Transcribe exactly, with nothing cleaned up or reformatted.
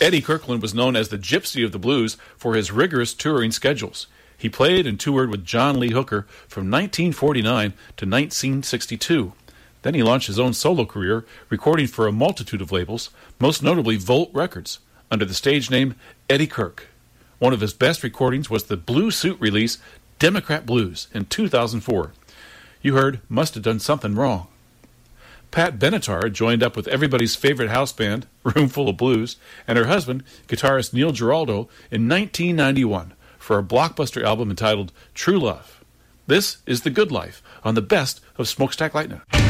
Eddie Kirkland was known as the Gypsy of the Blues for his rigorous touring schedules. He played and toured with John Lee Hooker from nineteen forty-nine to nineteen sixty-two. Then he launched his own solo career, recording for a multitude of labels, most notably Volt Records, under the stage name Eddie Kirk. One of his best recordings was the Blue Suit release, Democrat Blues, in two thousand four. You heard Must Have Done Something Wrong. Pat Benatar joined up with everybody's favorite house band, Roomful of Blues, and her husband, guitarist Neil Giraldo, in nineteen ninety-one for a blockbuster album entitled True Love. This is The Good Life on the best of Smokestack Lightning.